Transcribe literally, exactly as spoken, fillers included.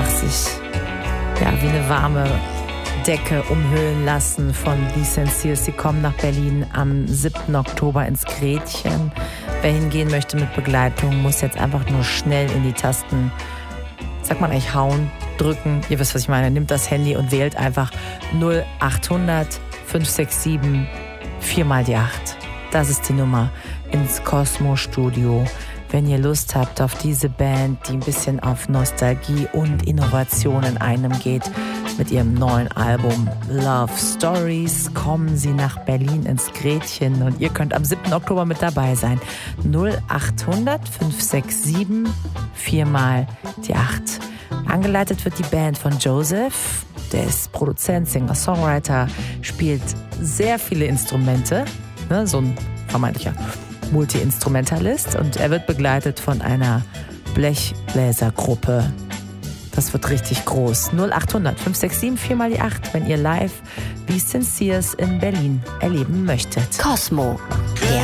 einfach sich ja, wie eine warme Decke umhüllen lassen von The Sensiers. Sie kommen nach Berlin am siebten Oktober ins Gretchen. Wer hingehen möchte mit Begleitung, muss jetzt einfach nur schnell in die Tasten, sagt man eigentlich hauen, drücken. Ihr wisst, was ich meine. Nimmt das Handy und wählt einfach null achthundert fünf sechs sieben vier mal die acht. Das ist die Nummer ins Cosmo Studio. Wenn ihr Lust habt auf diese Band, die ein bisschen auf Nostalgie und Innovation in einem geht, mit ihrem neuen Album Love Stories, kommen sie nach Berlin ins Gretchen und ihr könnt am siebten Oktober mit dabei sein. null achthundert fünf sechs sieben vier mal die acht. Angeleitet wird die Band von Joseph. Der ist Produzent, Singer, Songwriter, spielt sehr viele Instrumente, ne, so ein vermeintlicher Multi-Instrumentalist, und er wird begleitet von einer Blechbläsergruppe. Das wird richtig groß. null achthundert fünf sechs sieben vier mal die acht, wenn ihr live The Sensiers in Berlin erleben möchtet. Cosmo, der